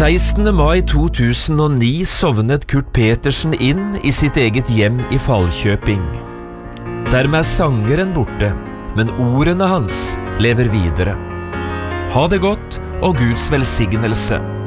16. mai 2009 sovnet Kurt Petersen inn i sitt eget hjem i Falkjøping. Dermed sangeren borte, men ordene hans lever videre. Ha det godt og Guds velsignelse.